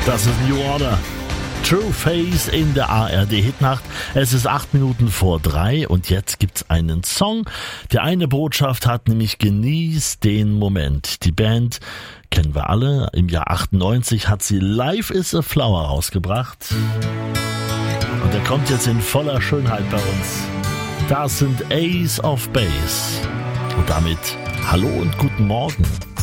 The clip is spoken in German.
Das ist New Order. True Face in der ARD-Hitnacht. Es ist 8 Minuten vor 3 und jetzt gibt's einen Song, der eine Botschaft hat, nämlich genieß den Moment. Die Band kennen wir alle. Im Jahr 98 hat sie Life is a Flower rausgebracht. Und er kommt jetzt in voller Schönheit bei uns. Das sind Ace of Base. Und damit hallo und guten Morgen.